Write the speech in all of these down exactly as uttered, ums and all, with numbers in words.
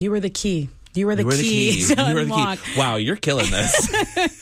You were the key. You were the you were key. The key. To you were unlock. the key. Wow, you're killing this.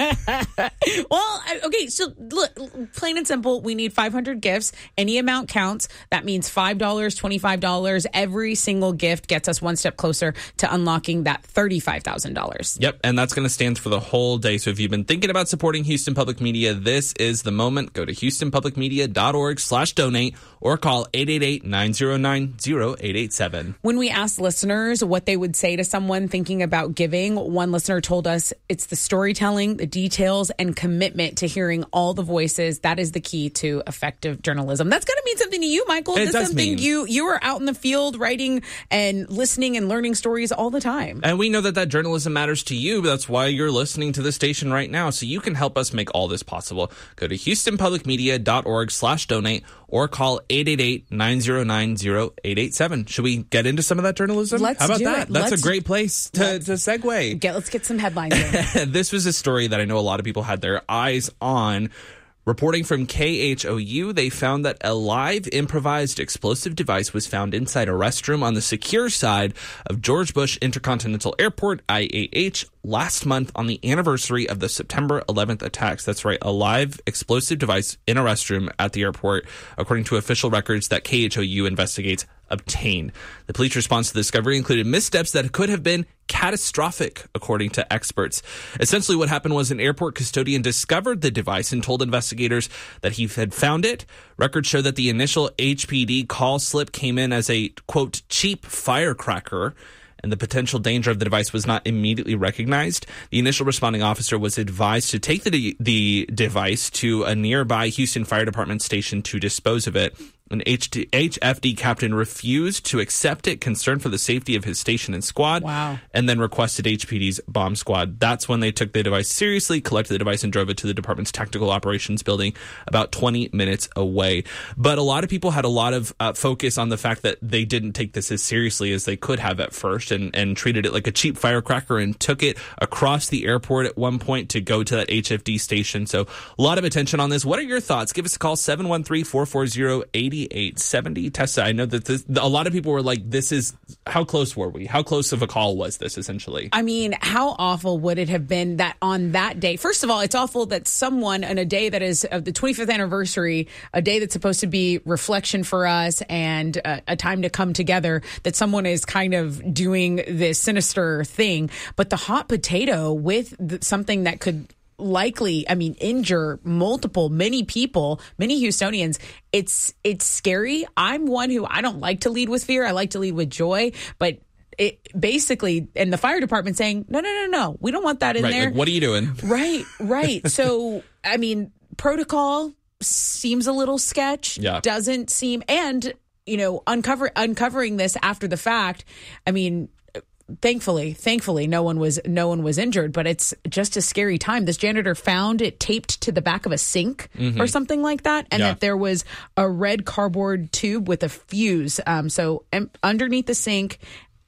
Well, okay, so look, plain and simple, we need five hundred gifts. Any amount counts. That means five dollars, twenty-five dollars. Every single gift gets us one step closer to unlocking that thirty-five thousand dollars. Yep, and that's going to stand for the whole day. So if you've been thinking about supporting Houston Public Media, this is the moment. Go to houstonpublicmedia.org slash donate or call eight eight eight, nine zero nine, zero eight eight seven. When we asked listeners what they would say to someone thinking about giving, one listener told us it's the storytelling, the details, and commitment to hearing all the voices. That is the key to effective journalism. That's going to mean something to you, Michael. It This does is something mean. you you are out in the field writing and listening and learning stories all the time. And we know that that journalism matters to you. That's why you're listening to the station right now. So you can help us make all this possible. Go to houstonpublicmedia.org slash donate or call eight eight eight, nine zero nine, zero eight eight seven. Should we get into some of that journalism? Let's How about do that? it. That's Let's- a great place to, to segue. Get, let's get some headlines in. This was a story that I know a lot of people had their eyes on. Reporting from K H O U, they found that a live improvised explosive device was found inside a restroom on the secure side of George Bush Intercontinental Airport, I A H, last month on the anniversary of the September eleventh attacks. That's right, a live explosive device in a restroom at the airport, according to official records that K H O U investigates obtained. The police response to the discovery included missteps that could have been catastrophic, according to experts. Essentially, what happened was an airport custodian discovered the device and told investigators that he had found it. Records show that the initial H P D call slip came in as a, quote, cheap firecracker, and the potential danger of the device was not immediately recognized. The initial responding officer was advised to take the, the device to a nearby Houston Fire Department station to dispose of it. An H F D captain refused to accept it, concerned for the safety of his station and squad, Wow. and then requested H P D's bomb squad. That's when they took the device seriously, collected the device, and drove it to the department's tactical operations building about twenty minutes away. But a lot of people had a lot of uh, focus on the fact that they didn't take this as seriously as they could have at first, and, and treated it like a cheap firecracker and took it across the airport at one point to go to that H F D station. So a lot of attention on this. What are your thoughts? Give us a call, seven one three, four four zero, eight eight seven zero. Tessa, I know that this, a lot of people were like, this is, how close were we? How close of a call was this, essentially? I mean, how awful would it have been that on that day? First of all, it's awful that someone on a day that is of the twenty-fifth anniversary, a day that's supposed to be reflection for us and a, a time to come together, that someone is kind of doing this sinister thing. But the hot potato with the, something that could likely, I mean, injure multiple, many people, many Houstonians. It's it's scary. I'm one who, I don't like to lead with fear. I like to lead with joy. But it basically, and the fire department saying, no, no, no, no, we don't want that in right, there. Like, what are you doing? Right, right. So, I mean, protocol seems a little sketch. Yeah. Doesn't seem, and, you know, uncover uncovering this after the fact, I mean, Thankfully, thankfully, no one was no one was injured, but it's just a scary time. This janitor found it taped to the back of a sink Mm-hmm. or something like that, and Yeah. that there was a red cardboard tube with a fuse. Um, so um, underneath the sink,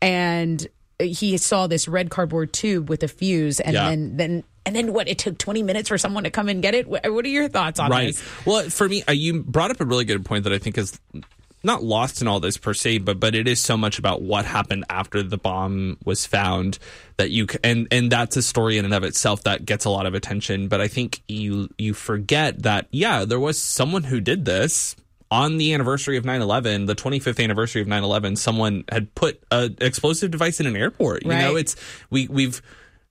and he saw this red cardboard tube with a fuse, and Yeah. then then. And then what? It took twenty minutes for someone to come and get it. What what are your thoughts on Right. this? Well, for me, uh, you brought up a really good point that I think is not lost in all this per se, but but it is so much about what happened after the bomb was found that you c- and and that's a story in and of itself that gets a lot of attention. But I think you you forget that yeah, there was someone who did this. On the anniversary of nine eleven, the twenty-fifth anniversary of nine eleven, someone had put an explosive device in an airport. You Right. know, it's we we've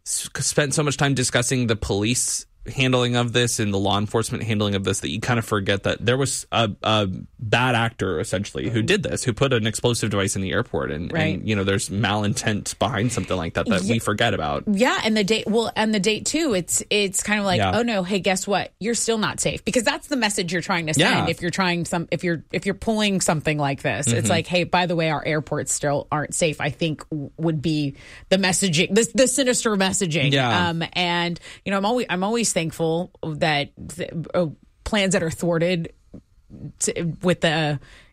spent so much time discussing the police handling of this and the law enforcement handling of this that you kind of forget that there was a, a bad actor essentially who did this, who put an explosive device in the airport, and, Right. and you know, there's malintent behind something like that that we forget about. Yeah, and the date. Well, and the date too. It's it's kind of like, Yeah. oh no, hey, guess what? You're still not safe, because that's the message you're trying to send. Yeah. If you're trying some, if you're if you're pulling something like this, Mm-hmm. it's like, hey, by the way, our airports still aren't safe. I think w- would be the messaging, the the sinister messaging. Yeah. Um, and you know, I'm always I'm always thankful that th- uh, plans that are thwarted to, with the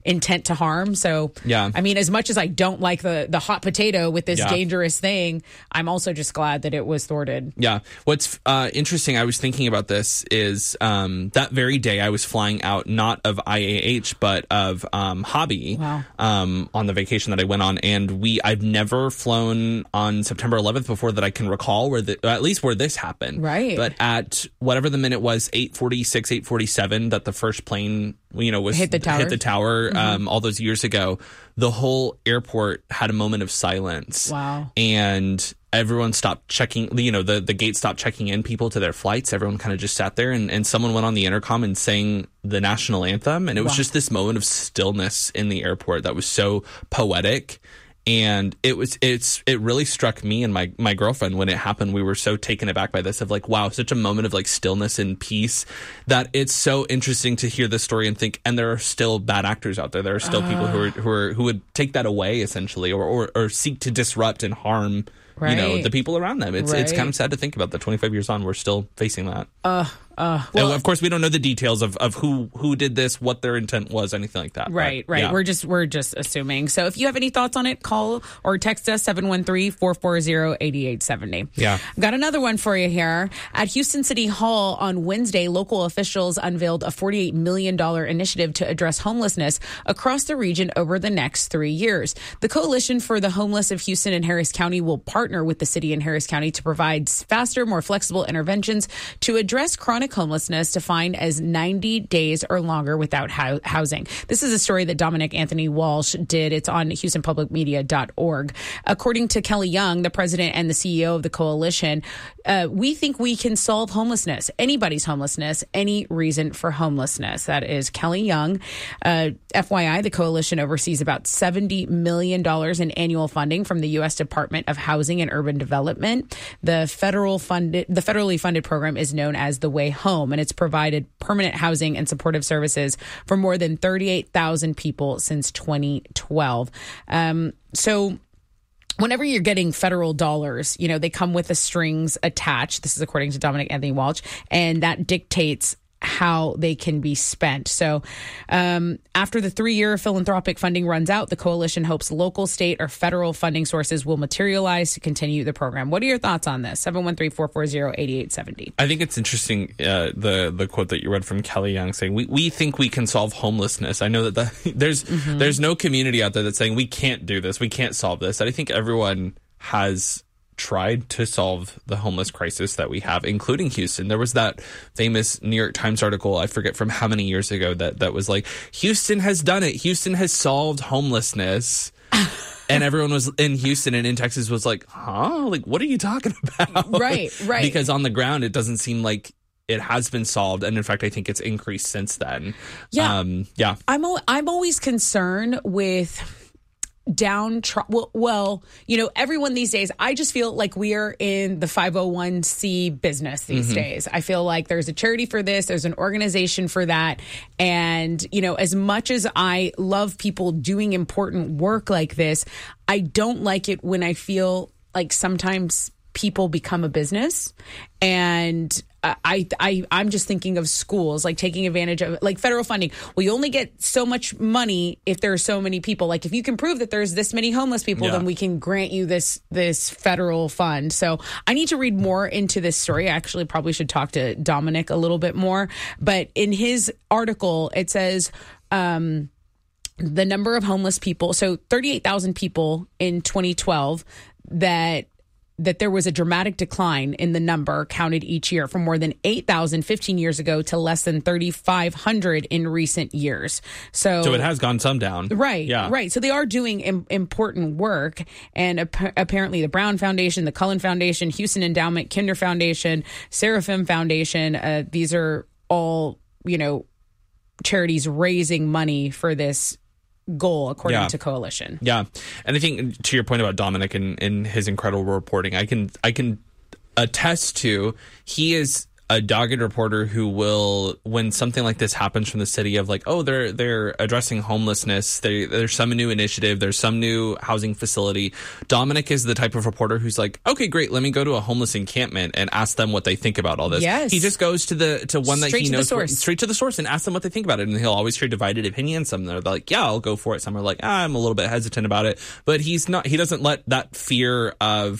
intent to harm. So, yeah. I mean, as much as I don't like the, the hot potato with this yeah. dangerous thing, I'm also just glad that it was thwarted. Yeah. What's uh, interesting, I was thinking about this, is um, that very day I was flying out, not of I A H, but of um, Hobby wow. um, on the vacation that I went on. And we, I've never flown on September eleventh before that I can recall, where the, at least where this happened. Right. But at whatever the minute was, eight forty-six, eight forty-seven, that the first plane, you know, was hit the tower, hit the tower mm-hmm. um, all those years ago, the whole airport had a moment of silence. Wow. And everyone stopped checking, you know, the, the gate stopped checking in people to their flights. Everyone kind of just sat there, and, and someone went on the intercom and sang the national anthem. And it was wow. just this moment of stillness in the airport that was so poetic. And it was, it's, it really struck me and my, my girlfriend when it happened. We were so taken aback by this, of like, wow, such a moment of like stillness and peace, that it's so interesting to hear this story and think, and there are still bad actors out there. There are still uh. people who are, who are, who would take that away essentially, or, or, or seek to disrupt and harm, right. you know, the people around them. It's, right. it's kind of sad to think about that twenty-five years on, we're still facing that. Uh, Uh, well, and of course, we don't know the details of, of who who did this, what their intent was, anything like that. Right, but, right. Yeah. We're just we're just assuming. So if you have any thoughts on it, call or text us seven one three, four four zero, eight eight seven zero. Yeah. Got another one for you here. At Houston City Hall on Wednesday, local officials unveiled a forty-eight million dollars initiative to address homelessness across the region over the next three years. The Coalition for the Homeless of Houston and Harris County will partner with the city and Harris County to provide faster, more flexible interventions to address chronic homelessness to defined as ninety days or longer without ho- housing. This is a story that Dominic Anthony Walsh did. It's on houston public media dot org. According to Kelly Young, the president and the C E O of the coalition, uh, we think we can solve homelessness, anybody's homelessness, any reason for homelessness. That is Kelly Young. Uh, F Y I, the coalition oversees about seventy million dollars in annual funding from the U S Department of Housing and Urban Development. The federal funded, the federally funded program is known as The Way Home, and it's provided permanent housing and supportive services for more than thirty-eight thousand people since twenty twelve. Um, so whenever you're getting federal dollars, you know, they come with the strings attached. This is according to Dominic Anthony Walsh, and that dictates how they can be spent. So um, after the three-year philanthropic funding runs out, the coalition hopes local, state, or federal funding sources will materialize to continue the program. What are your thoughts on this? seven one three, four four zero, eight eight seven zero. I think it's interesting, uh, the the quote that you read from Kelly Young saying, we, we think we can solve homelessness. I know that the, there's mm-hmm. there's no community out there that's saying we can't do this, we can't solve this. And I think everyone has tried to solve the homeless crisis that we have, including Houston. There was that famous New York Times article, I forget from how many years ago, that, that was like, Houston has done it. Houston has solved homelessness. And everyone was in Houston and in Texas was like, huh? Like, what are you talking about? Right, right. Because on the ground, it doesn't seem like it has been solved. And in fact, I think it's increased since then. Yeah. Um, yeah. I'm, al- I'm always concerned with down well, well you know, everyone these days, I just feel like we are in the five oh one c business these mm-hmm. days. I feel like there's a charity for this, there's an organization for that, and you know, as much as I love people doing important work like this, I don't like it when I feel like sometimes people become a business. And I, I, I'm just thinking of schools, like taking advantage of like federal funding. Well, you only get so much money if there are so many people. Like if you can prove that there's this many homeless people, yeah. then we can grant you this, this federal fund. So I need to read more into this story. I actually probably should talk to Dominic a little bit more. But in his article, it says, um, the number of homeless people. So thirty-eight thousand people in twenty twelve that that there was a dramatic decline in the number counted each year from more than eight thousand fifteen years ago to less than thirty-five hundred in recent years. So, so it has gone some down. Right. Yeah. Right. So they are doing im- important work. And ap- apparently the Brown Foundation, the Cullen Foundation, Houston Endowment, Kinder Foundation, Seraphim Foundation, uh, these are all, you know, charities raising money for this goal, according yeah. to Coalition. Yeah. And I think to your point about Dominic and, and his incredible reporting, I can I can attest to he is a dogged reporter who will, when something like this happens from the city of like, oh, they're they're addressing homelessness, they, there's some new initiative, there's some new housing facility. Dominic is the type of reporter who's like, okay, great, let me go to a homeless encampment and ask them what they think about all this. Yes. He just goes to the to one that Straight he to the knows source. straight to the source and ask them what they think about it. And he'll always share divided opinions. Some are like, yeah, I'll go for it. Some are like, ah, I'm a little bit hesitant about it. But he's not. He doesn't let that fear of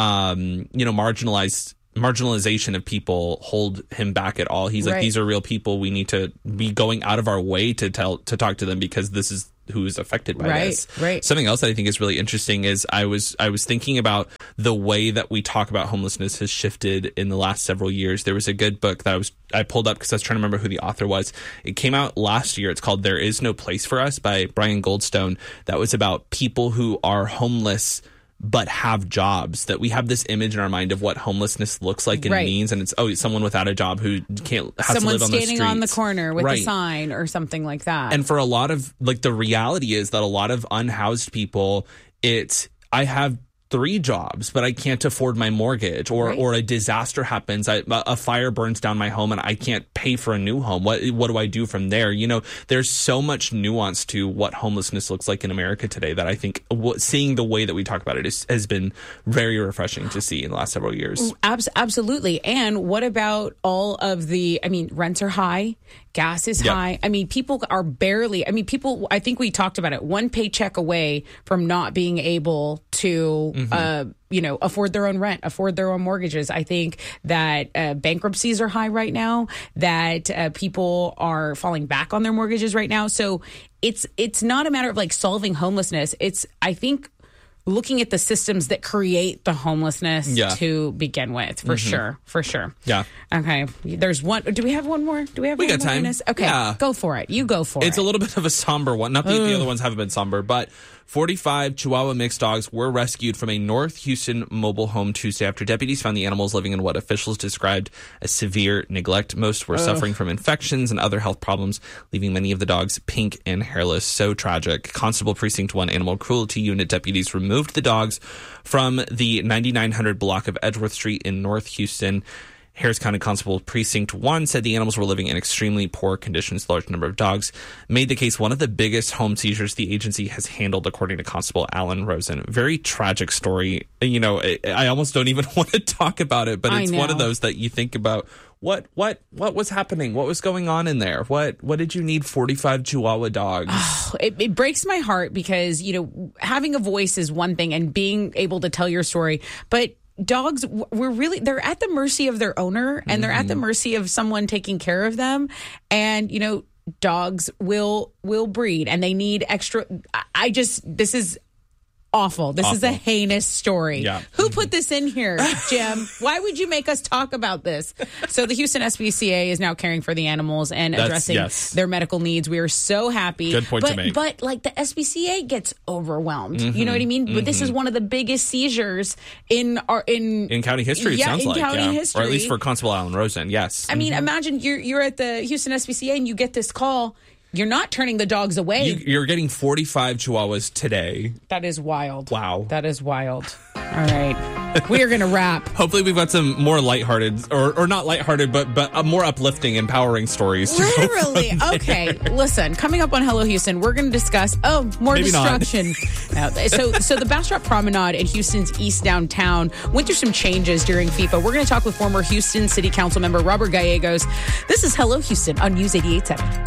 um, you know marginalized. marginalization of people hold him back at all. He's like, right. these are real people. We need to be going out of our way to tell to talk to them because this is who is affected by right, this. Right. Something else that I think is really interesting is I was I was thinking about the way that we talk about homelessness has shifted in the last several years. There was a good book that I was I pulled up because I was trying to remember who the author was. It came out last year. It's called There Is No Place for Us by Brian Goldstone. That was about people who are homeless but have jobs, that we have this image in our mind of what homelessness looks like and right. means. And it's, oh, it's someone without a job who can't, has Someone to live on the streets. standing on the corner with right. a sign or something like that. And for a lot of, like, the reality is that a lot of unhoused people, it's, I have three jobs, but I can't afford my mortgage, or right. or a disaster happens, I, a fire burns down my home and I can't pay for a new home. What what do I do from there? You know, there's so much nuance to what homelessness looks like in America today that I think what, seeing the way that we talk about it is, has been very refreshing to see in the last several years. Abs- absolutely. And what about all of the, I mean, rents are high. Gas is yep. high. I mean, people are barely, I mean, people, I think we talked about it, one paycheck away from not being able to, mm-hmm. uh, you know, afford their own rent, afford their own mortgages. I think that uh, bankruptcies are high right now, that uh, people are falling back on their mortgages right now. So it's, it's not a matter of like solving homelessness. It's, I think, looking at the systems that create the homelessness yeah. to begin with, for mm-hmm. sure, for sure. Yeah. Okay. There's one. Do we have one more? Do we have? We one got more time. Okay. Yeah. Go for it. You go for it's it. It's a little bit of a somber one. Not that the other ones haven't been somber, but forty-five Chihuahua mixed dogs were rescued from a North Houston mobile home Tuesday after deputies found the animals living in what officials described as severe neglect. Most were Ugh. suffering from infections and other health problems, leaving many of the dogs pink and hairless. So tragic. Constable Precinct one Animal Cruelty Unit deputies removed the dogs from the ninety-nine hundred block of Edgeworth Street in North Houston. Harris County Constable Precinct one said the animals were living in extremely poor conditions. The large number of dogs made the case one of the biggest home seizures the agency has handled, according to Constable Alan Rosen. Very tragic story. You know, I almost don't even want to talk about it, but it's one of those that you think about. What what what was happening? What was going on in there? What what did you need forty-five Chihuahua dogs? Oh, it, it breaks my heart because, you know, having a voice is one thing and being able to tell your story, but dogs, we're really, they're at the mercy of their owner, and mm-hmm. they're at the mercy of someone taking care of them. And, you know, dogs will will breed and they need extra. I just, this is awful. This awful. is a heinous story. Yeah. Who put this in here, Jim? Why would you make us talk about this? So the Houston S P C A is now caring for the animals and That's, addressing yes. their medical needs. We are so happy. Good point but, to make. But like the S P C A gets overwhelmed. Mm-hmm. You know what I mean? Mm-hmm. But this is one of the biggest seizures in our in in county history. It yeah, sounds in like, county yeah. history, or at least for Constable Alan Rosen. Yes. I mean, mm-hmm. imagine you're you're at the Houston S P C A and you get this call. You're not turning the dogs away. You, you're getting forty-five Chihuahuas today. That is wild. Wow. That is wild. All right. We are going to wrap. Hopefully we've got some more lighthearted, or, or not lighthearted, but but uh, more uplifting, empowering stories. To Literally. Okay. Listen, coming up on Hello Houston, we're going to discuss, oh, more Maybe destruction. No, so, so the Bastrop Promenade in Houston's East Downtown went through some changes during FIFA. We're going to talk with former Houston City Council member Robert Gallegos. This is Hello Houston on News eighty-eight point seven.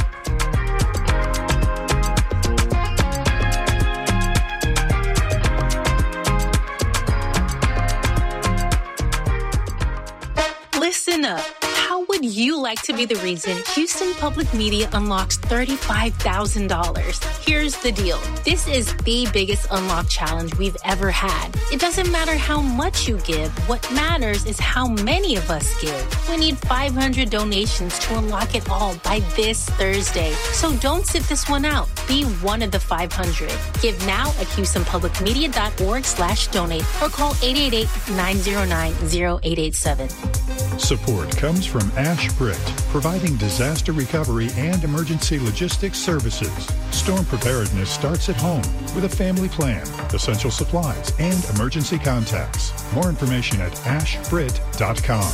Listen up. How would you like to be the reason Houston Public Media unlocks thirty-five thousand dollars? Here's the deal. This is the biggest unlock challenge we've ever had. It doesn't matter how much you give. What matters is how many of us give. We need five hundred donations to unlock it all by this Thursday. So don't sit this one out. Be one of the five hundred. Give now at houstonpublicmedia.org slash donate or call eight eight eight, nine zero nine, zero eight eight seven. Support comes from Ash Britt, providing disaster recovery and emergency logistics services. Storm preparedness starts at home with a family plan, essential supplies, and emergency contacts. More information at ash britt dot com.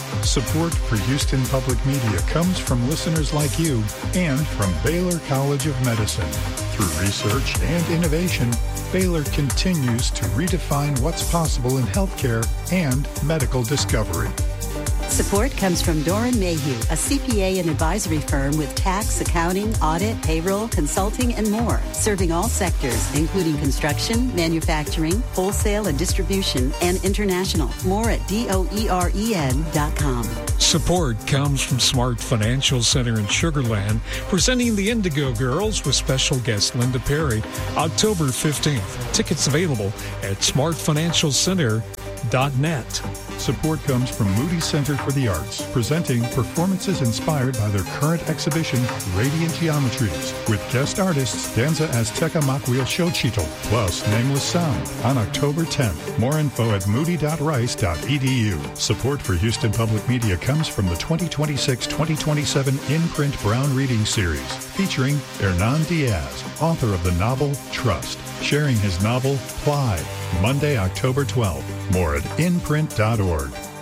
Support for Houston Public Media comes from listeners like you and from Baylor College of Medicine. Through research and innovation, Baylor continues to redefine what's possible in healthcare and medical discovery. Support comes from Doran Mayhew, a C P A and advisory firm with tax, accounting, audit, payroll, consulting, and more, serving all sectors, including construction, manufacturing, wholesale and distribution, and international. More at doeren dot com. Support comes from Smart Financial Center in Sugar Land, presenting the Indigo Girls with special guest Linda Perry, October fifteenth. Tickets available at smart financial center dot net. Support comes from Moody Center for the Arts, presenting performances inspired by their current exhibition, Radiant Geometries, with guest artists Danza Azteca Macuilxochitl, plus Nameless Sound, on October tenth. More info at moody dot rice dot e d u. Support for Houston Public Media comes from the twenty twenty-six twenty twenty-seven In-Print Brown Reading Series, featuring Hernan Diaz, author of the novel Trust, sharing his novel Ply, Monday, October twelfth. More at in print dot org.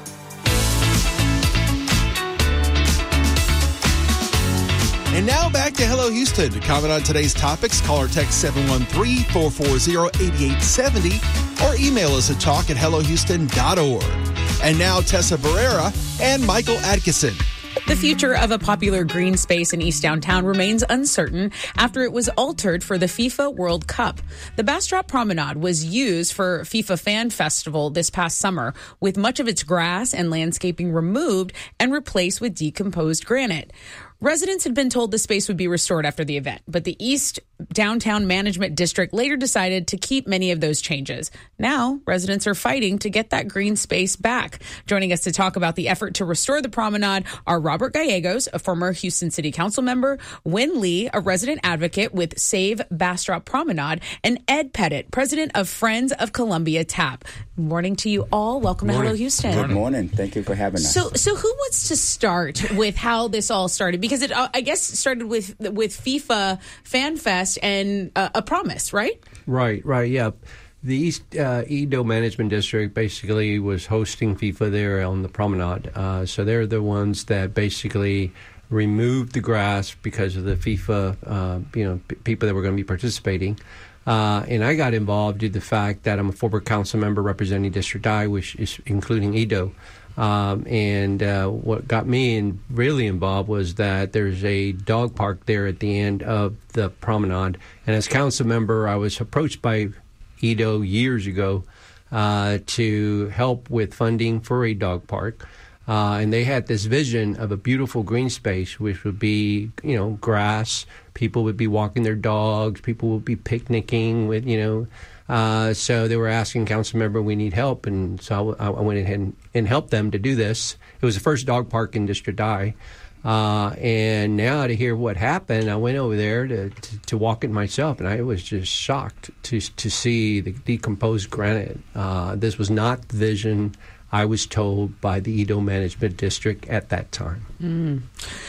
And now back to Hello Houston. To comment on today's topics, call or text seven one three, four four zero, eight eight seven zero or email us at talk at hello houston dot org. And now Tessa Barrera and Michael Atkinson. The future of a popular green space in East Downtown remains uncertain after it was altered for the FIFA World Cup. The Bastrop Promenade was used for FIFA Fan Festival this past summer, with much of its grass and landscaping removed and replaced with decomposed granite. Residents had been told the space would be restored after the event, but the East Downtown Management District later decided to keep many of those changes. Now, residents are fighting to get that green space back. Joining us to talk about the effort to restore the promenade are Robert Gallegos, a former Houston City Council member, Win Lee, a resident advocate with Save Bastrop Promenade, and Ed Pettit, president of Friends of Columbia Tap. Good morning to you all. Welcome to Hello Houston. Good morning. Thank you for having us. So, so who wants to start with how this all started? Because it, uh, I guess, started with with FIFA Fan Fest and uh, a promise, right? Right, right, yeah. The East uh, Edo Management District basically was hosting FIFA there on the promenade. Uh, so they're the ones that basically removed the grass because of the FIFA, uh, you know, p- people that were going to be participating. Uh, and I got involved due to the fact that I'm a former council member representing District I, which is including Edo. Um, and uh, what got me in, really involved was that there's a dog park there at the end of the promenade. And as council member, I was approached by Edo years ago uh, to help with funding for a dog park. Uh, and they had this vision of a beautiful green space, which would be, you know, grass. People would be walking their dogs. People would be picnicking with, you know. Uh, so they were asking council member, we need help. And so I, I went ahead and, and helped them to do this. It was the first dog park in District I. Uh, and now to hear what happened, I went over there to, to, to walk it myself. And I was just shocked to, to see the decomposed granite. Uh, this was not the vision I was told by the Edo Management District at that time. Mm.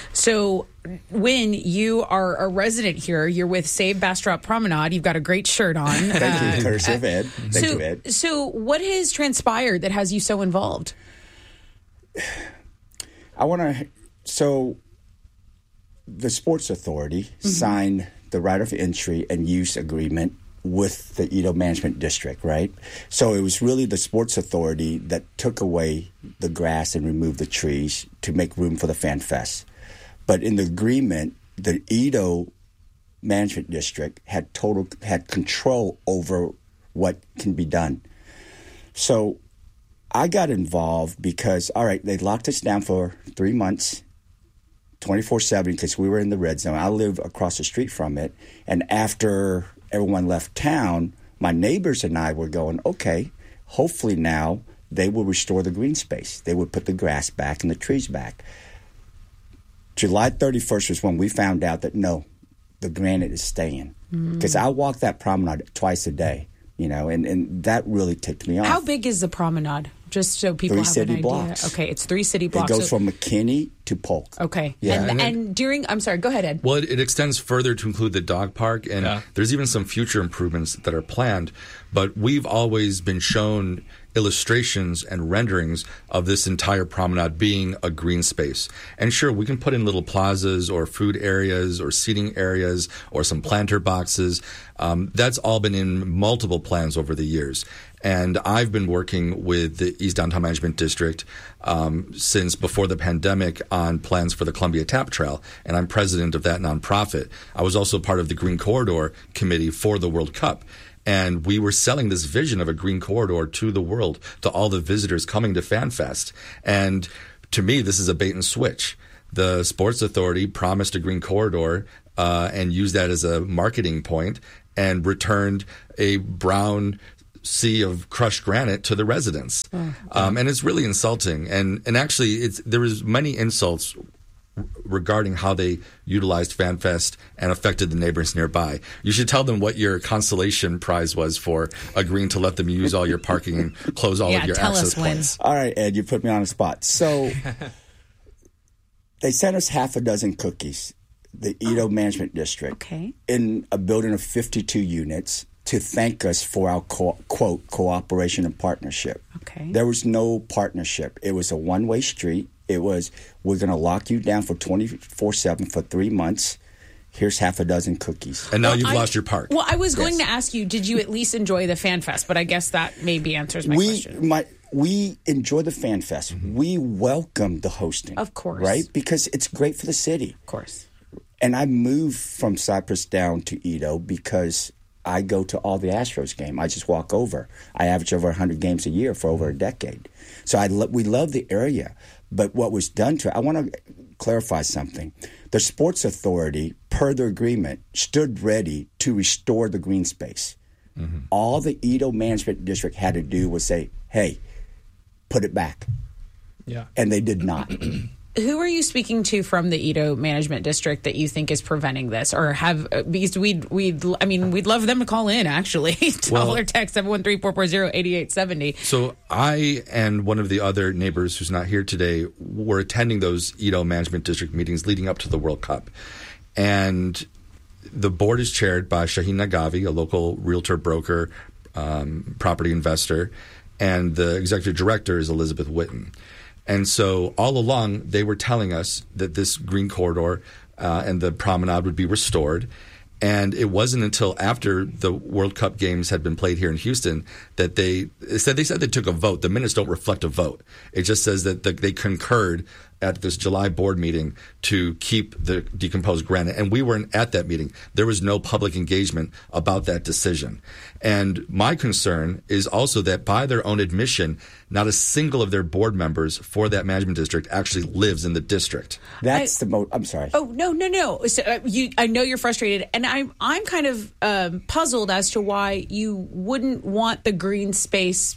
So when you are a resident here, you're with Save Bastrop Promenade. You've got a great shirt on. Thank uh, you, Cursive Ed. Thank so, you, Ed. So what has transpired that has you so involved? I want to, so the Sports Authority mm-hmm. signed the right of entry and use agreement with the Edo Management District, right? So it was really the Sports Authority that took away the grass and removed the trees to make room for the Fan Fest. But in the agreement, the Edo Management District had total had control over what can be done. So I got involved because, all right, they locked us down for three months, twenty-four seven, because we were in the red zone. I live across the street from it. And after everyone left town, my neighbors and I were going, okay, hopefully now they will restore the green space. They would put the grass back and the trees back. July thirty-first was when we found out that, no, the granite is staying. Because mm. I walk that promenade twice a day, you know, and, and that really ticked me off. How big is the promenade? Just so people three have city an idea. blocks. Okay, it's three city blocks. It goes so, from McKinney to Polk. Okay. Yeah, and, and and, then- during, I'm sorry, go ahead, Ed. Well, it, it extends further to include the dog park, and Yeah. there's even some future improvements that are planned. But we've always been shown illustrations and renderings of this entire promenade being a green space. And sure, we can put in little plazas or food areas or seating areas or some planter boxes. Um, that's all been in multiple plans over the years. And I've been working with the East Downtown Management District um, since before the pandemic on plans for the Columbia Tap Trail, and I'm president of that nonprofit. I was also part of the Green Corridor Committee for the World Cup. And we were selling this vision of a green corridor to the world, to all the visitors coming to FanFest. And to me, this is a bait and switch. The Sports Authority promised a green corridor uh, and used that as a marketing point and returned a brown sea of crushed granite to the residents. Oh, um, and it's really insulting. And and actually, it's there was many insults regarding how they utilized FanFest and affected the neighbors nearby. You should tell them what your consolation prize was for agreeing to let them use all your parking and close all yeah, of your tell access us when. points. All right, Ed, you put me on the spot. So they sent us half a dozen cookies, the Edo oh. Management District, okay. in a building of fifty-two units to thank us for our, co- quote, cooperation and partnership. Okay. There was no partnership. It was a one-way street. It was, we're going to lock you down for twenty-four seven for three months. Here's half a dozen cookies. And now well, you've I, lost your park. Well, I was going yes. to ask you, did you at least enjoy the Fan Fest? But I guess that maybe answers my we, question. My, we enjoy the Fan Fest. Mm-hmm. We welcome the hosting. Of course. Right? Because it's great for the city. Of course. And I moved from Cypress down to Edo because I go to all the Astros game. I just walk over. I average over one hundred games a year for over a decade. So I lo- we love the area. But what was done to it, I want to clarify something. The Sports Authority, per the agreement, stood ready to restore the green space. Mm-hmm. All the Edo Management District had to do was say, hey, put it back. Yeah. And they did not. Who are you speaking to from the Edo Management District that you think is preventing this, or have? Because we'd we'd I mean we'd love them to call in actually. Call well, or text seven one three, four four zero, eight eight seven zero. So I and one of the other neighbors who's not here today were attending those Edo Management District meetings leading up to the World Cup, and the board is chaired by Shaheen Nagavi, a local realtor, broker, um, property investor, and the executive director is Elizabeth Witten. And so all along, they were telling us that this green corridor uh, and the promenade would be restored. And it wasn't until after the World Cup games had been played here in Houston that they said they said they took a vote. The minutes don't reflect a vote. It just says that the, they concurred at this July board meeting to keep the decomposed granite. And we weren't at that meeting. There was no public engagement about that decision. And my concern is also that by their own admission, not a single of their board members for that management district actually lives in the district. That's I, the most, I'm sorry. Oh, no, no, no. So, uh, you, I know you're frustrated. And I'm, I'm kind of um, puzzled as to why you wouldn't want the green space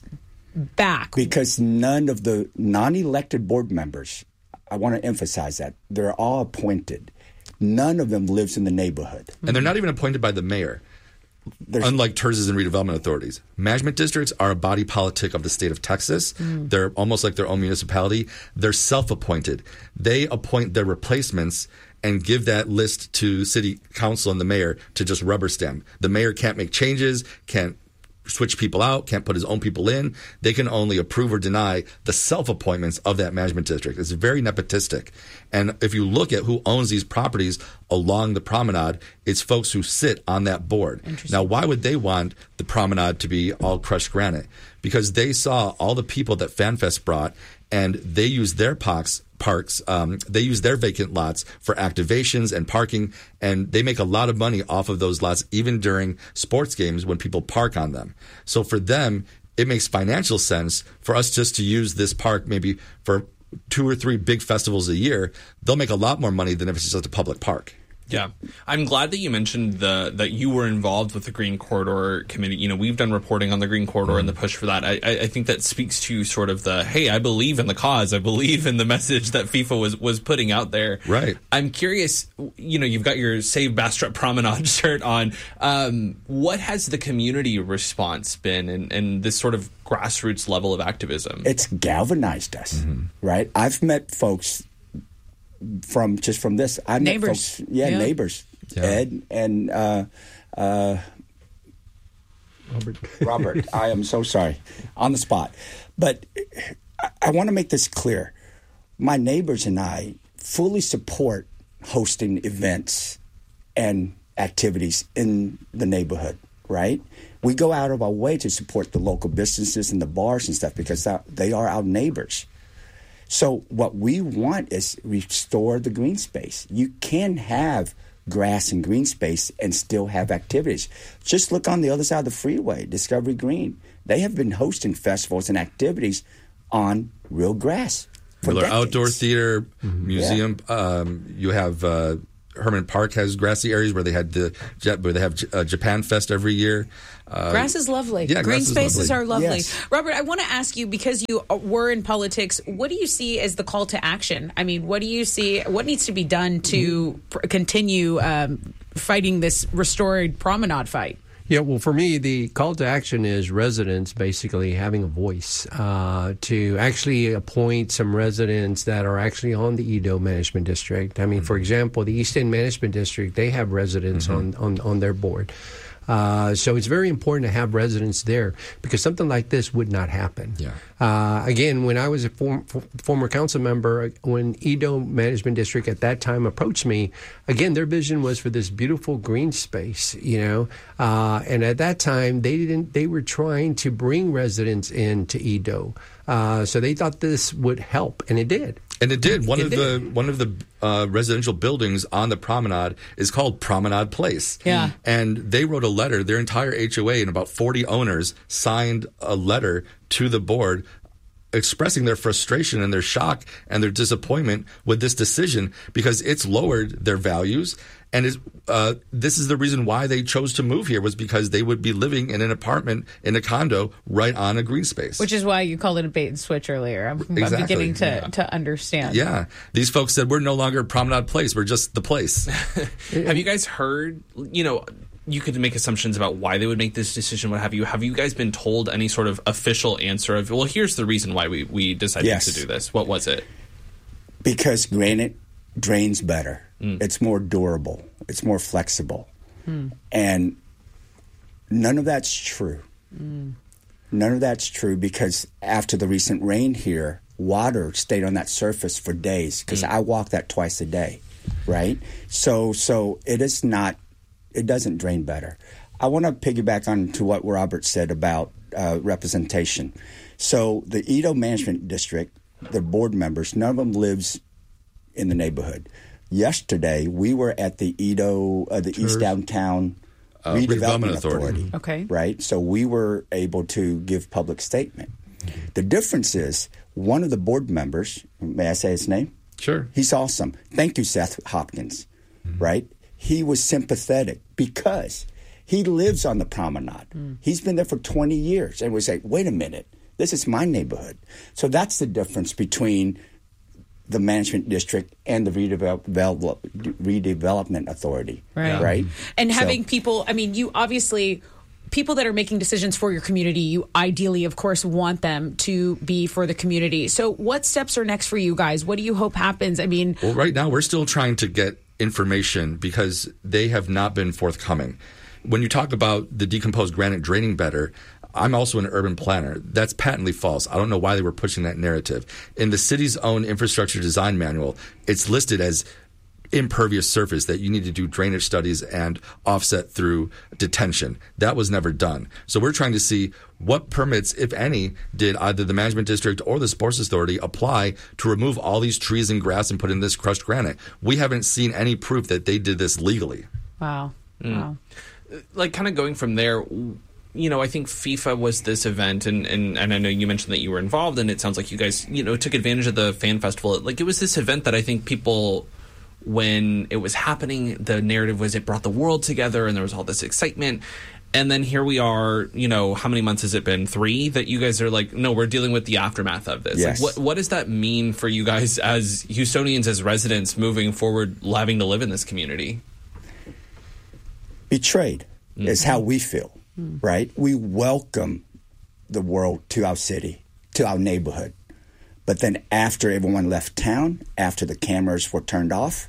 back. Because none of the non-elected board members, I want to emphasize that, they're all appointed. None of them lives in the neighborhood. And they're not even appointed by the mayor. There's, Unlike T E R Ss and redevelopment authorities, management districts are a body politic of the state of Texas. Mm. They're almost like their own municipality. They're self-appointed. They appoint their replacements and give that list to city council and the mayor to just rubber stamp. The mayor can't make changes, can't switch people out, can't put his own people in. They can only approve or deny the self-appointments of that management district. It's very nepotistic. And if you look at who owns these properties along the promenade, it's folks who sit on that board. Now, why would they want the promenade to be all crushed granite? Because they saw all the people that FanFest brought, and they used their parks, parks um, they use their vacant lots for activations and parking, and they make a lot of money off of those lots, even during sports games when people park on them. So for them, it makes financial sense for us just to use this park maybe for two or three big festivals a year. They'll make a lot more money than if it's just a public park. Yeah. I'm glad that you mentioned the that you were involved with the Green Corridor Committee. You know, we've done reporting on the Green Corridor mm. and the push for that. I, I think that speaks to sort of the, hey, I believe in the cause. I believe in the message that FIFA was, was putting out there. Right. I'm curious, you know, you've got your Save Bastrop Promenade shirt on. Um, what has the community response been and, and this sort of grassroots level of activism? It's galvanized us, mm-hmm. right? I've met folks from just from this. I met neighbors. Folks, yeah, yeah, neighbors. Yeah. Ed and uh, uh, Robert. Robert, I am so sorry. On the spot. But I, I want to make this clear. My neighbors and I fully support hosting events and activities in the neighborhood, right? We go out of our way to support the local businesses and the bars and stuff because they are our neighbors. So what we want is restore the green space. You can have grass and green space and still have activities. Just look on the other side of the freeway, Discovery Green. They have been hosting festivals and activities on real grass for Miller decades. Outdoor Theater, mm-hmm. Museum. Yeah. Um, you have uh, Herman Park has grassy areas where they had the where they have uh, Japan Fest every year. Uh, grass is lovely. Yeah, green spaces lovely. are lovely. Yes. Robert, I want to ask you, because you were in politics, what do you see as the call to action? I mean, what do you see? What needs to be done to pr- continue um, fighting this restored promenade fight? Yeah, well, for me, the call to action is residents basically having a voice uh, to actually appoint some residents that are actually on the Edo Management District. I mean, mm-hmm. for example, the East End Management District, they have residents mm-hmm. on, on, on their board. Uh, so it's very important to have residents there because something like this would not happen. Yeah. Uh, again, when I was a form, f- former council member, when Edo Management District at that time approached me, again, their vision was for this beautiful green space, you know, uh, and at that time they didn't. They were trying to bring residents into Edo, uh, so they thought this would help, and it did. And it did. One it of did. the one of the uh, residential buildings on the promenade is called Promenade Place. Yeah. And they wrote a letter. Their entire H O A and about forty owners signed a letter to the board expressing their frustration and their shock and their disappointment with this decision because it's lowered their values. And is, uh, this is the reason why they chose to move here, was because they would be living in an apartment in a condo right on a green space. Which is why you called it a bait and switch earlier. I'm, exactly. I'm beginning to, yeah. to understand. Yeah. These folks said, we're no longer Promenade Place. We're just the place. Have you guys heard, you know, you could make assumptions about why they would make this decision, what have you. Have you guys been told any sort of official answer of, well, here's the reason why we, we decided yes. to do this? What was it? Because granite drains better. Mm. It's more durable. It's more flexible. Mm. And none of that's true. Mm. None of that's true because after the recent rain here, water stayed on that surface for days because mm. I walk that twice a day, right? So so it is not, it doesn't drain better. I want to piggyback on to what Robert said about uh, representation. So the Edo Management District, the board members, none of them lives in the neighborhood. Yesterday, we were at the Edo, uh, the East Downtown uh, Redevelopment, Redevelopment Authority. Authority. Okay. Right? So we were able to give public statement. The difference is one of the board members, may I say his name? Sure. He's awesome. Thank you, Seth Hopkins. Mm-hmm. Right? He was sympathetic because he lives on the promenade. Mm. He's been there for twenty years. And we say, wait a minute, this is my neighborhood. So that's the difference between the management district and the redevelop, redevelopment authority. Right. Right. And so, having people, I mean, you obviously, people that are making decisions for your community, you ideally, of course, want them to be for the community. So what steps are next for you guys? What do you hope happens? I mean, well, right now we're still trying to get information because they have not been forthcoming. When you talk about the decomposed granite draining better, I'm also an urban planner. That's patently false. I don't know why they were pushing that narrative. In the city's own infrastructure design manual, it's listed as impervious surface that you need to do drainage studies and offset through detention. That was never done. So we're trying to see what permits, if any, did either the management district or the sports authority apply to remove all these trees and grass and put in this crushed granite. We haven't seen any proof that they did this legally. Wow. Mm. Wow. Like, kind of going from there, you know, I think FIFA was this event, and, and, and I know you mentioned that you were involved, and it sounds like you guys, you know, took advantage of the fan festival. Like, it was this event that I think people when it was happening, the narrative was it brought the world together and there was all this excitement. And then here we are, you know, how many months has it been? Three? That you guys are like, no, we're dealing with the aftermath of this. Yes. Like, what what does that mean for you guys as Houstonians, as residents moving forward, having to live in this community? Betrayed Mm-hmm. is how we feel, Mm. right? We welcome the world to our city, to our neighborhood. But then after everyone left town, after the cameras were turned off,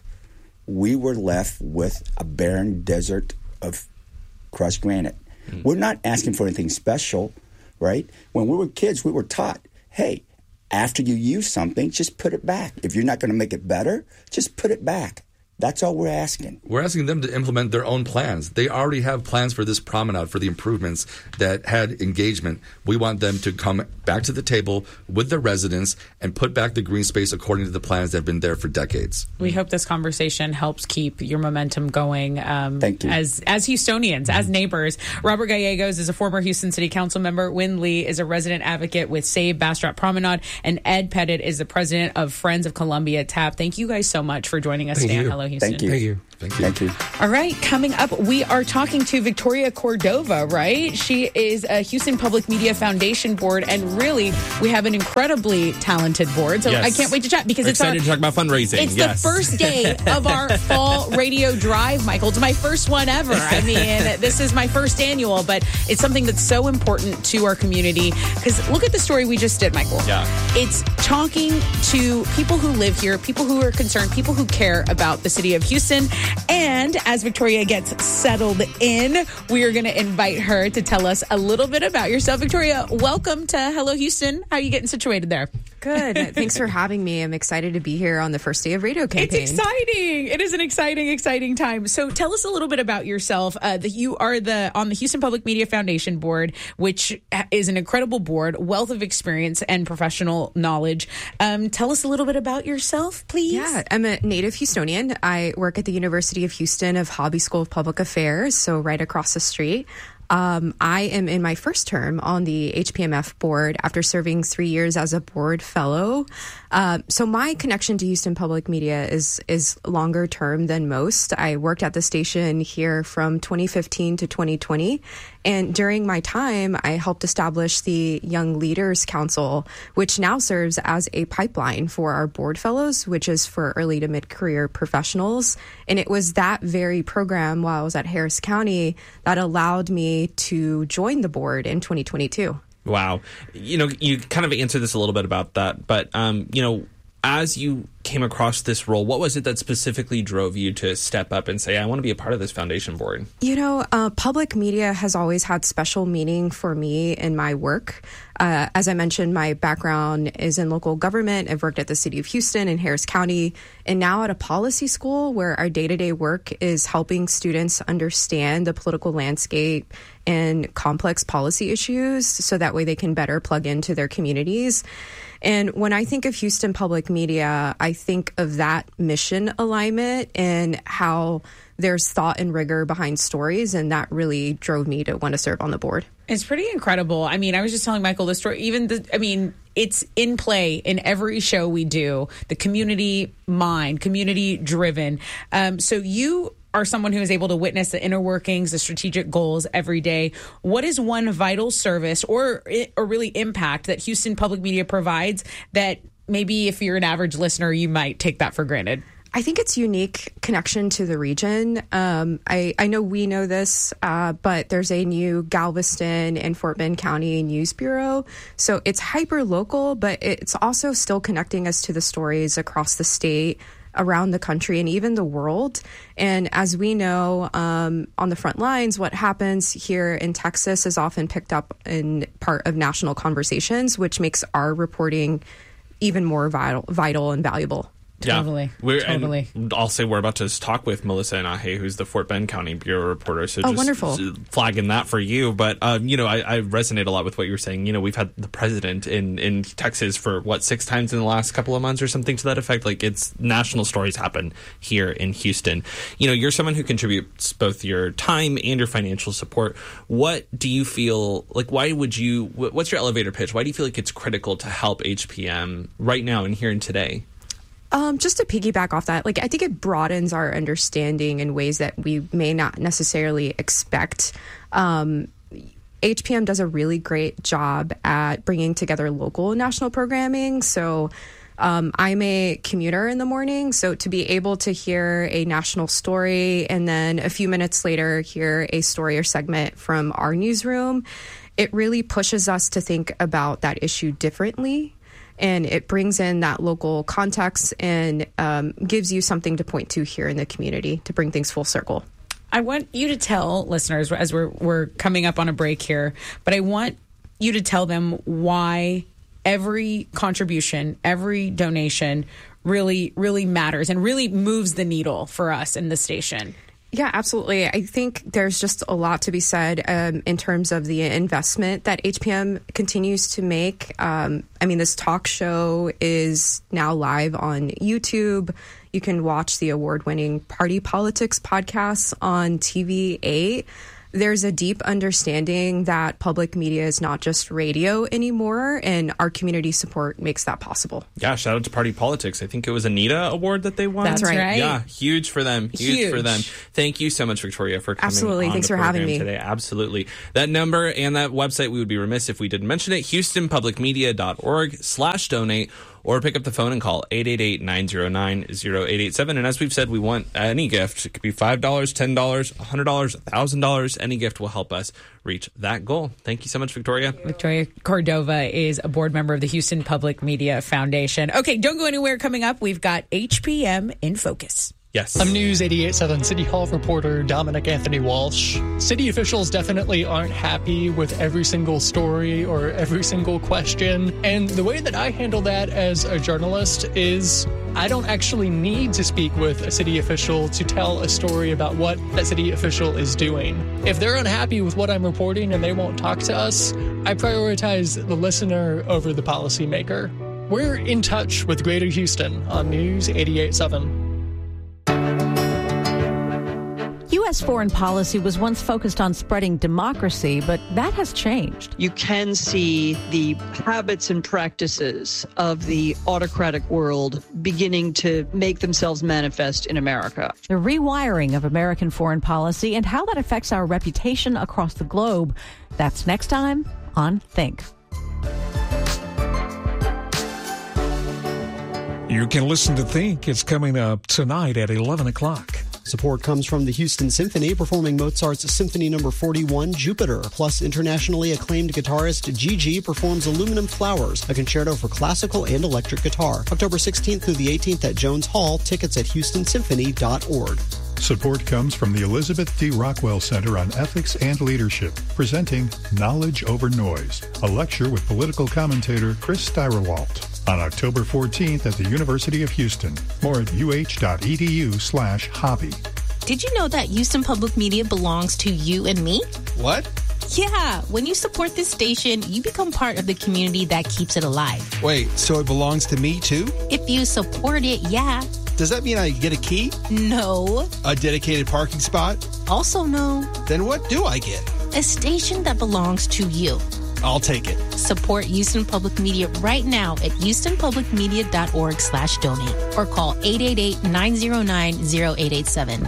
we were left with a barren desert of crushed granite. Mm. We're not asking for anything special, right? When we were kids, we were taught, hey, after you use something, just put it back. If you're not going to make it better, just put it back. That's all we're asking. We're asking them to implement their own plans. They already have plans for this promenade, for the improvements that had engagement. We want them to come back to the table with the residents and put back the green space according to the plans that have been there for decades. We hope this conversation helps keep your momentum going. Um, Thank you. As as Houstonians, as neighbors. Robert Gallegos is a former Houston City Council member. Wynn Lee is a resident advocate with Save Bastrop Promenade. And Ed Pettit is the president of Friends of Columbia TAP. Thank you guys so much for joining us Thank today on you. Hello Houston. Thank you. Thank you. Thank you. Thank you. All right, coming up, we are talking to Victoria Cordova, right? She is a Houston Public Media Foundation board, and really, we have an incredibly talented board. So Yes. I can't wait to chat because We're it's our, excited to talk about fundraising. It's Yes. the first day of our fall radio drive, Michael. It's my first one ever. I mean, this is my first annual, but it's something that's so important to our community because look at the story we just did, Michael. Yeah. It's talking to people who live here, people who are concerned, people who care about the city of Houston. And as Victoria gets settled in, we are going to invite her to tell us a little bit about yourself. Victoria, welcome to Hello Houston. How are you getting situated there? Good. Thanks for having me. I'm excited to be here on the first day of radio campaign. It's exciting. It is an exciting, exciting time. So tell us a little bit about yourself. Uh, that you are the on the Houston Public Media Foundation board, which is an incredible board, wealth of experience and professional knowledge. Um, tell us a little bit about yourself, please. Yeah, I'm a native Houstonian. I work at the University of Houston of Hobby School of Public Affairs, so right across the street. Um, I am in my first term on the H P M F board after serving three years as a board fellow. Uh, so my connection to Houston Public Media is is longer term than most. I worked at the station here from twenty fifteen to twenty twenty. And during my time, I helped establish the Young Leaders Council, which now serves as a pipeline for our board fellows, which is for early to mid-career professionals. And it was that very program while I was at Harris County that allowed me to join the board in twenty twenty-two. Wow. You know, you kind of answered this a little bit about that, but, um, you know, as you came across this role, what was it that specifically drove you to step up and say, I want to be a part of this foundation board? You know, uh, public media has always had special meaning for me in my work. Uh, as I mentioned, my background is in local government. I've worked at the city of Houston and Harris County, and now at a policy school where our day-to-day work is helping students understand the political landscape and complex policy issues so that way they can better plug into their communities. And when I think of Houston Public Media, I think of that mission alignment and how there's thought and rigor behind stories. And that really drove me to want to serve on the board. It's pretty incredible. I mean, I was just telling Michael the story, even the, I mean, it's in play in every show we do, the community mind, community driven. Um, so you are someone who is able to witness the inner workings, the strategic goals every day. What is one vital service or or really impact that Houston Public Media provides that maybe if you're an average listener, you might take that for granted? I think it's unique connection to the region. Um, I, I know we know this, uh, but there's a new Galveston and Fort Bend County News Bureau. So it's hyper local, but it's also still connecting us to the stories across the state, around the country, and even the world. And as we know, um, on the front lines, what happens here in Texas is often picked up in part of national conversations, which makes our reporting even more vital, vital and valuable. Totally. Yeah. We're, totally. And I'll say we're about to talk with Melissa Inahe, who's the Fort Bend County Bureau reporter. So Oh, just wonderful. flagging that for you. But, um, you know, I, I resonate a lot with what you were saying. You know, we've had the president in, in Texas for, what, six times in the last couple of months or something to that effect. Like, it's national stories happen here in Houston. You know, you're someone who contributes both your time and your financial support. What do you feel, like, why would you, what's your elevator pitch? Why do you feel like it's critical to help H P M right now and here and today? Um, just to piggyback off that, like I think it broadens our understanding in ways that we may not necessarily expect. Um, H P M does a really great job at bringing together local and national programming. So um, I'm a commuter in the morning, so to be able to hear a national story and then a few minutes later hear a story or segment from our newsroom, it really pushes us to think about that issue differently. And it brings in that local context and um, gives you something to point to here in the community to bring things full circle. I want you to tell listeners, as we're we're coming up on a break here, but I want you to tell them why every contribution, every donation really, really matters and really moves the needle for us in the station. Yeah, absolutely. I think there's just a lot to be said um, in terms of the investment that H P M continues to make. Um, I mean, this talk show is now live on YouTube. You can watch the award-winning Party Politics podcast on T V eight. There's a deep understanding that public media is not just radio anymore, and our community support makes that possible. Yeah, shout out to Party Politics. I think it was a NETA award that they won. That's right. Yeah, huge for them. Huge, huge. for them. Thank you so much, Victoria, for coming Absolutely. on Thanks the for having me today. Absolutely. That number and that website, we would be remiss if we didn't mention it, houstonpublicmedia.org slash donate. Or pick up the phone and call eight eight eight, nine zero nine, zero eight eight seven. And as we've said, we want any gift. It could be five dollars, ten dollars, one hundred dollars, one thousand dollars. Any gift will help us reach that goal. Thank you so much, Victoria. Victoria Cordova is a board member of the Houston Public Media Foundation. Okay, don't go anywhere. Coming up, we've got H P M in focus. Yes. I'm News eighty-eight point seven City Hall reporter Dominic Anthony Walsh. City officials definitely aren't happy with every single story or every single question. And the way that I handle that as a journalist is I don't actually need to speak with a city official to tell a story about what that city official is doing. If they're unhappy with what I'm reporting and they won't talk to us, I prioritize the listener over the policymaker. We're in touch with Greater Houston on News eighty-eight point seven. U S foreign policy was once focused on spreading democracy, but that has changed. You can see the habits and practices of the autocratic world beginning to make themselves manifest in America. The rewiring of American foreign policy and how that affects our reputation across the globe. That's next time on Think. You can listen to Think. It's coming up tonight at eleven o'clock. Support comes from the Houston Symphony performing Mozart's Symphony Number forty-one, Jupiter. Plus, internationally acclaimed guitarist Gigi performs Aluminum Flowers, a concerto for classical and electric guitar. October sixteenth through the eighteenth at Jones Hall. Tickets at houston symphony dot org. Support comes from the Elizabeth D. Rockwell Center on Ethics and Leadership, presenting Knowledge Over Noise, a lecture with political commentator Chris Steigerwalt. On October fourteenth at the University of Houston. More at uh.edu slash hobby. Did you know that Houston Public Media belongs to you and me? What? Yeah, when you support this station, you become part of the community that keeps it alive. Wait, so it belongs to me too? If you support it, yeah. Does that mean I get a key? No. A dedicated parking spot? Also no. Then what do I get? A station that belongs to you. I'll take it. Support Houston Public Media right now at houstonpublicmedia.org slash donate or call eight eight eight, nine zero nine, zero eight eight seven.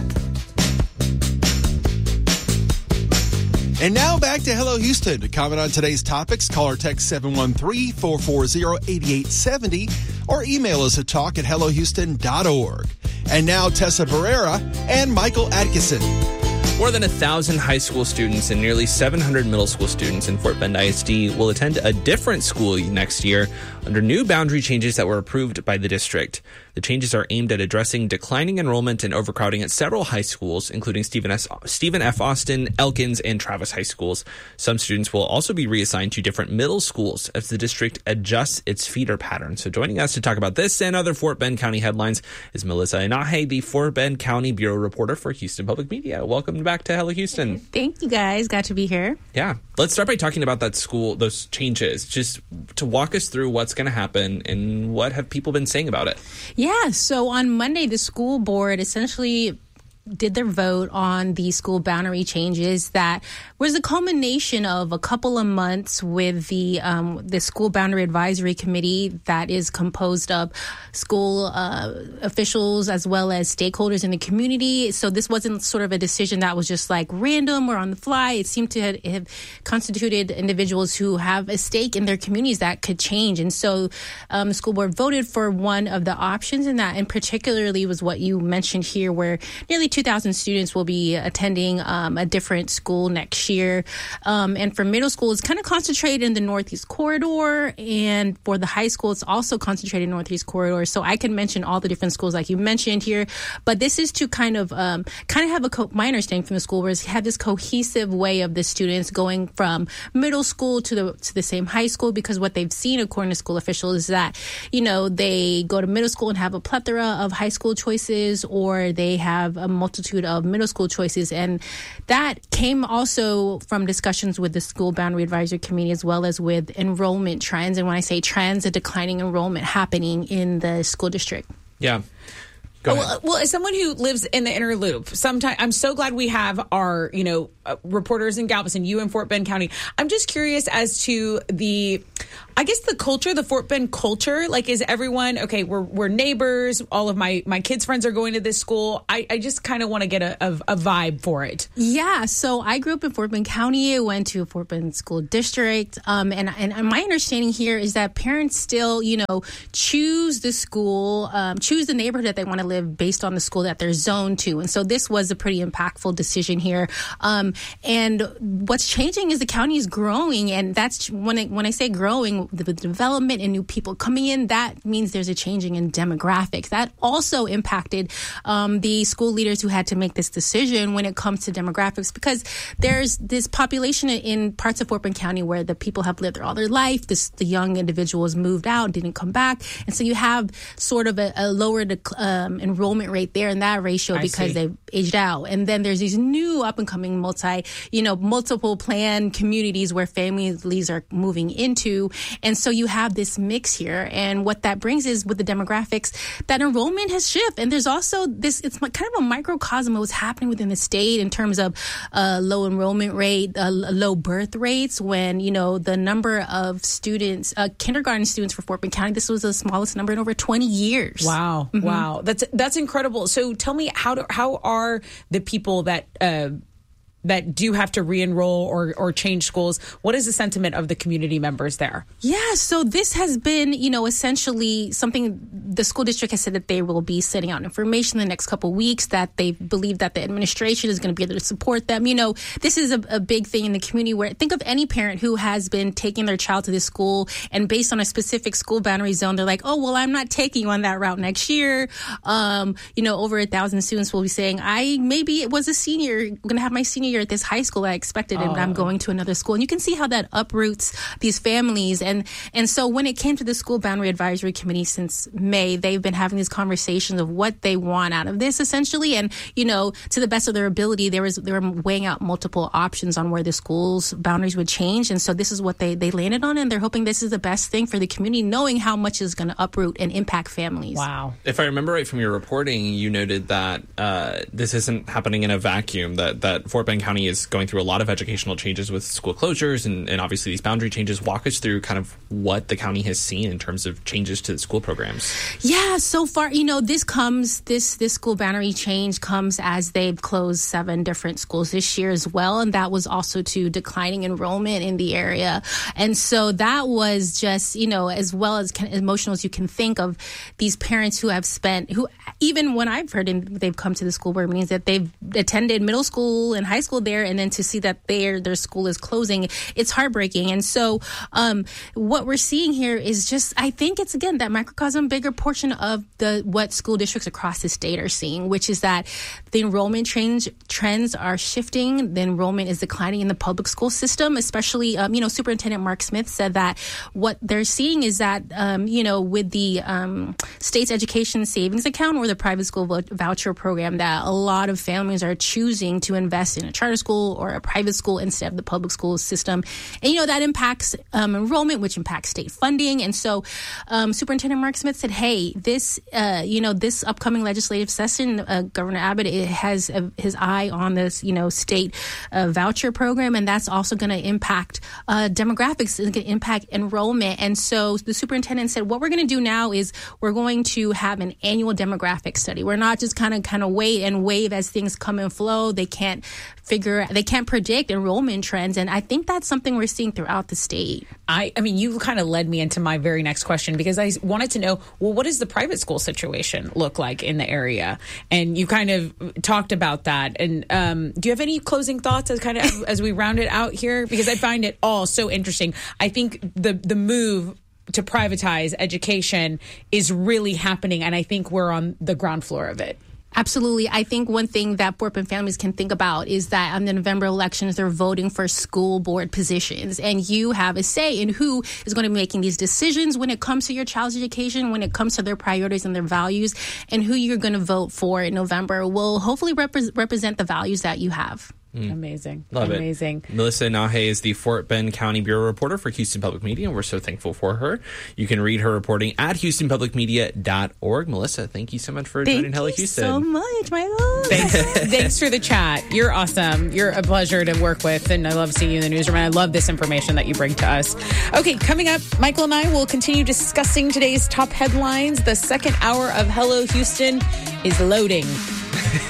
And now back to Hello Houston. To comment on today's topics, call or text seven one three, four four zero, eight eight seven zero or email us at talk at hello houston dot org. And now Tessa Barrera and Michael Atkinson. More than one thousand high school students and nearly seven hundred middle school students in Fort Bend I S D will attend a different school next year under new boundary changes that were approved by the district. The changes are aimed at addressing declining enrollment and overcrowding at several high schools, including Stephen, S. Stephen F. Austin, Elkins, and Travis High Schools. Some students will also be reassigned to different middle schools as the district adjusts its feeder pattern. So joining us to talk about this and other Fort Bend County headlines is Melissa Inahe, the Fort Bend County Bureau reporter for Houston Public Media. Welcome back to Hello Houston. Thank you, guys. Got to be here. Yeah. Let's start by talking about that school, those changes, just to walk us through what's going to happen and what have people been saying about it. Yeah. So on Monday, the school board essentially did their vote on the school boundary changes that was a culmination of a couple of months with the um, the school boundary advisory committee that is composed of school uh, officials as well as stakeholders in the community. So this wasn't sort of a decision that was just like random or on the fly. It seemed to have, have constituted individuals who have a stake in their communities that could change. And so um, the school board voted for one of the options, and that in particularly was what you mentioned here, where nearly two thousand students will be attending um, a different school next year. Um, and for middle school, it's kind of concentrated in the Northeast Corridor. And for the high school, it's also concentrated in Northeast Corridor. So I can mention all the different schools like you mentioned here. But this is to kind of um, kind of have a, co- my understanding from the school was have this cohesive way of the students going from middle school to the to the same high school, because what they've seen, according to school officials, is that, you know, they go to middle school and have a plethora of high school choices, or they have a multitude of middle school choices. And that came also from discussions with the school boundary advisory committee as well as with enrollment trends. And when I say trends, a declining enrollment happening in the school district. Yeah. Oh, well, well, as someone who lives in the inner loop, sometimes I'm so glad we have our, you know, uh, reporters in Galveston, you in Fort Bend County. I'm just curious as to the, I guess the culture, the Fort Bend culture. Like, is everyone okay? We're we're neighbors. All of my my kids' friends are going to this school. I, I just kind of want to get a, a, a vibe for it. Yeah. So I grew up in Fort Bend County. I went to Fort Bend School District, um, and and my understanding here is that parents still, you know, choose the school, um, choose the neighborhood that they want to live based on the school that they're zoned to. And so this was a pretty impactful decision here. Um, and what's changing is the county is growing. And that's when I, when I say growing, the, the development and new people coming in, that means there's a changing in demographics. That also impacted um, the school leaders who had to make this decision when it comes to demographics, because there's this population in parts of Fort Bend County where the people have lived there all their life. This, the young individuals moved out, didn't come back. And so you have sort of a, a lower um, enrollment rate there in that ratio because they've aged out. And then there's these new up and coming multi, you know, multiple plan communities where families are moving into. And so you have this mix here. And what that brings is with the demographics, that enrollment has shifted. And there's also this, it's kind of a microcosm of what's happening within the state in terms of uh, low enrollment rate, uh, low birth rates, when, you know, the number of students, uh, kindergarten students for Fort Bend County, this was the smallest number in over twenty years. Wow. Mm-hmm. Wow. That's, that's incredible. So tell me, how do, how are the people that uh, that do have to re-enroll or, or change schools? What is the sentiment of the community members there? Yeah, so this has been, you know, essentially something the school district has said that they will be sending out information in the next couple of weeks, that they believe that the administration is going to be able to support them. You know, this is a, a big thing in the community where, think of any parent who has been taking their child to this school, and based on a specific school boundary zone, they're like, oh, well, I'm not taking you on that route next year. Um, you know, over a thousand students will be saying, I maybe it was a senior, I'm going to have my senior year at this high school I expected, and oh. I'm going to another school. And you can see how that uproots these families. And and so when it came to the school boundary advisory committee since May, they've been having these conversations of what they want out of this, essentially. And, you know, to the best of their ability, there was they were weighing out multiple options on where the school's boundaries would change. And so this is what they, they landed on, and they're hoping this is the best thing for the community, knowing how much is going to uproot and impact families. Wow. If I remember right from your reporting, you noted that uh, this isn't happening in a vacuum, that, that Fort Bend County is going through a lot of educational changes with school closures and, and obviously these boundary changes. Walk us through kind of what the county has seen in terms of changes to the school programs. Yeah, so far, you know, this comes, this this school boundary change comes as they've closed seven different schools this year as well. And that was also to declining enrollment in the area. And so that was just, you know, as well as kind of emotional as you can think of, these parents who have spent, who even when I've heard and they've come to the school board meetings that they've attended middle school and high school there, and then to see that their their school is closing, it's heartbreaking. And so um, what we're seeing here is just, I think it's, again, that microcosm, bigger portion of the what school districts across the state are seeing, which is that the enrollment change trends are shifting. The enrollment is declining in the public school system, especially, um, you know, Superintendent Mark Smith said that what they're seeing is that, um, you know, with the um, state's education savings account or the private school voucher program, that a lot of families are choosing to invest in a charter school or a private school instead of the public school system. And, you know, that impacts um, enrollment, which impacts state funding. And so um, Superintendent Mark Smith said, hey, this, uh, you know, this upcoming legislative session, uh, Governor Abbott has uh, his eye on this, you know, state uh, voucher program, and that's also going to impact uh, demographics, it's going to impact enrollment. And so the superintendent said, what we're going to do now is we're going to have an annual demographic study. We're not just kind of kind of wait and wave as things come and flow. They can't figure, they can't predict enrollment trends. And I think that's something we're seeing throughout the state. I, I mean, you kind of led me into my very next question, because I wanted to know, well, what does the private school situation look like in the area? And you kind of talked about that. And um, do you have any closing thoughts as kind of as we round it out here? Because I find it all so interesting. I think the the move to privatize education is really happening, and I think we're on the ground floor of it. Absolutely. I think one thing that Fort Bend families can think about is that on the November elections, they're voting for school board positions, and you have a say in who is going to be making these decisions when it comes to your child's education, when it comes to their priorities and their values, and who you're going to vote for in November will hopefully repre- represent the values that you have. Mm. Amazing. Love Amazing. it. Melissa Nahe is the Fort Bend County Bureau reporter for Houston Public Media, and we're so thankful for her. You can read her reporting at houston public media dot org. Melissa, thank you so much for thank joining Hello Houston. Thank you so much, Michael. Thanks, thanks for the chat. You're awesome. You're a pleasure to work with, and I love seeing you in the newsroom, and I love this information that you bring to us. Okay, coming up, Michael and I will continue discussing today's top headlines. The second hour of Hello Houston is loading.